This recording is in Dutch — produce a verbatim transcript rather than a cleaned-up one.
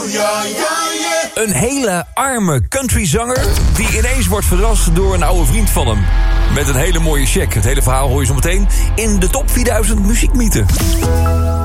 Een hele arme countryzanger die ineens wordt verrast door een oude vriend van hem. Met een hele mooie check. Het hele verhaal hoor je zo meteen in de top vierduizend muziekmythen.